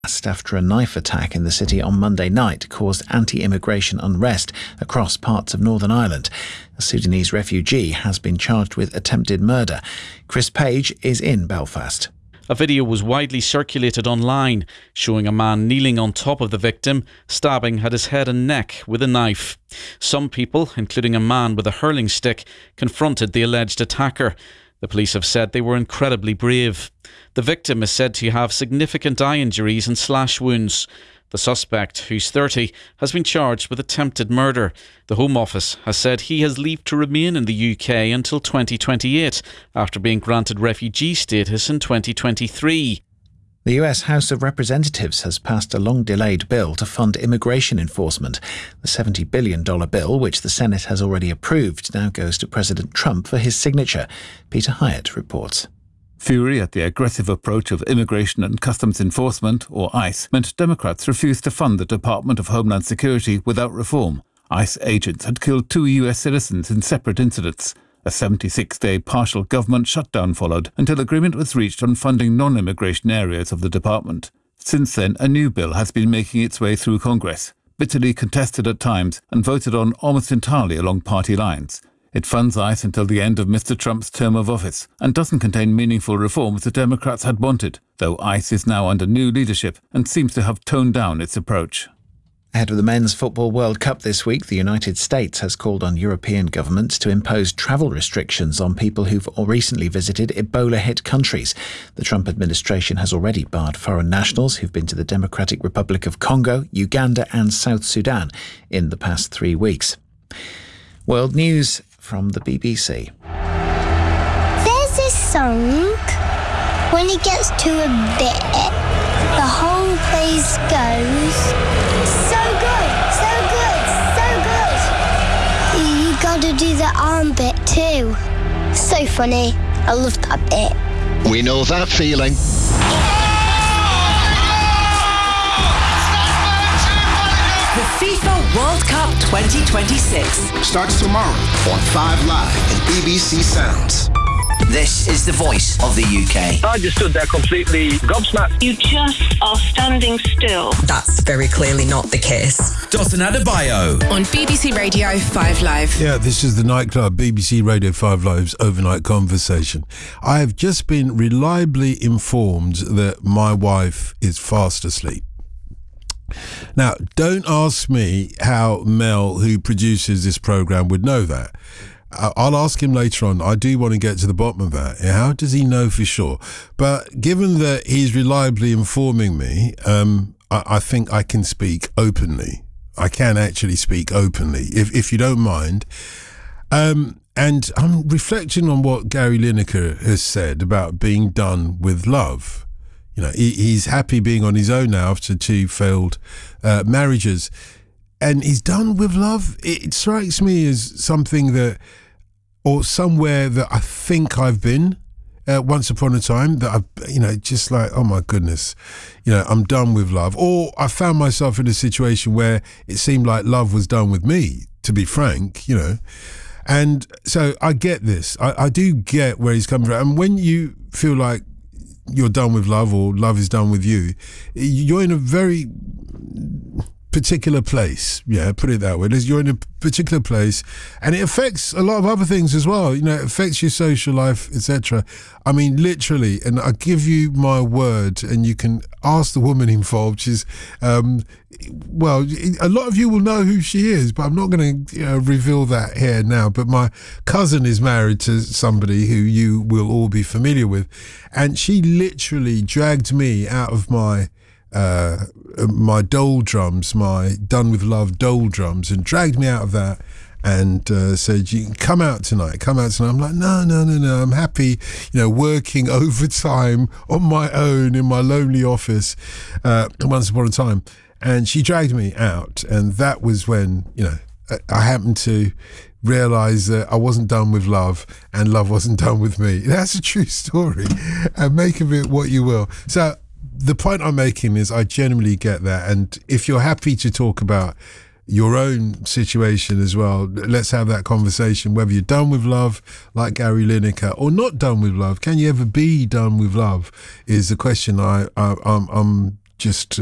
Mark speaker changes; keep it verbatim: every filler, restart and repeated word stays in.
Speaker 1: after a knife attack in the city on Monday night caused anti-immigration unrest across parts of Northern Ireland. A Sudanese refugee has been charged with attempted murder. Chris Page is in Belfast.
Speaker 2: A video was widely circulated online showing a man kneeling on top of the victim, stabbing at his head and neck with a knife. Some people, including a man with a hurling stick, confronted the alleged attacker. The police have said they were incredibly brave. The victim is said to have significant eye injuries and slash wounds. The suspect, who's thirty, has been charged with attempted murder. The Home Office has said he has leave to remain in the U K until twenty twenty-eight, after being granted refugee status in twenty twenty-three.
Speaker 1: The U S House of Representatives has passed a long-delayed bill to fund immigration enforcement. The seventy billion dollars bill, which the Senate has already approved, now goes to President Trump for his signature. Peter Hyatt reports.
Speaker 3: Fury at the aggressive approach of Immigration and Customs Enforcement, or ICE, meant Democrats refused to fund the Department of Homeland Security without reform. ICE agents had killed two U S citizens in separate incidents. A seventy-six day partial government shutdown followed until agreement was reached on funding non-immigration areas of the department. Since then, a new bill has been making its way through Congress, bitterly contested at times and voted on almost entirely along party lines. It funds ICE until the end of Mister Trump's term of office and doesn't contain meaningful reforms the Democrats had wanted, though ICE is now under new leadership and seems to have toned down its approach.
Speaker 1: Ahead of the Men's Football World Cup this week, the United States has called on European governments to impose travel restrictions on people who've recently visited Ebola-hit countries. The Trump administration has already barred foreign nationals who've been to the Democratic Republic of Congo, Uganda and South Sudan in the past three weeks. World News from the B B C.
Speaker 4: There's this song. When it gets to a bit, the whole place goes... So good, so good, so good. You gotta do the arm bit too. So funny. I love that bit.
Speaker 5: We know that feeling.
Speaker 6: The FIFA World Cup twenty twenty-six
Speaker 5: starts tomorrow on Five Live and B B C Sounds.
Speaker 7: This is the voice of the U K.
Speaker 8: I just stood there completely gobsmacked.
Speaker 9: You just are standing still.
Speaker 6: That's very clearly not the case.
Speaker 7: Dotun Adebayo.
Speaker 10: On B B C Radio five Live.
Speaker 11: Yeah, this is the nightclub B B C Radio five Live's overnight conversation. I have just been reliably informed that my wife is fast asleep. Now, don't ask me how Mel, who produces this programme, would know that. I'll ask him later on. I do want to get to the bottom of that. How does he know for sure? But given that he's reliably informing me, um, I, I think I can speak openly. I can actually speak openly, if if you don't mind. Um, and I'm reflecting on what Gary Lineker has said about being done with love. You know, he, he's happy being on his own now after two failed uh, marriages. And he's done with love. It, it strikes me as something that, or somewhere that I think I've been uh, once upon a time, that I've, you know, just like, oh my goodness, you know, I'm done with love. Or I found myself in a situation where it seemed like love was done with me, to be frank, you know. And so I get this. I, I do get where he's coming from. And when you feel like you're done with love or love is done with you, you're in a very particular place, yeah, put it that way. You're in a particular place, and it affects a lot of other things as well. You know, it affects your social life, et cetera. I mean, literally, and I give you my word, and you can ask the woman involved. She's, um, well, a lot of you will know who she is, but I'm not going to you know, reveal that here now. But my cousin is married to somebody who you will all be familiar with, and she literally dragged me out of my Uh, my doldrums, my Done With Love doldrums, and dragged me out of that and uh, said, you can come out tonight, come out tonight. I'm like, no, no, no, no, I'm happy, you know, working overtime on my own in my lonely office uh, once upon a time. And she dragged me out, and that was when, you know, I happened to realise that I wasn't done with love and love wasn't done with me. That's a true story, and make of it what you will. So the point I'm making is I genuinely get that, and if you're happy to talk about your own situation as well, let's have that conversation, whether you're done with love like Gary Lineker or not done with love. Can you ever be done with love is the question I, I, I'm, I'm just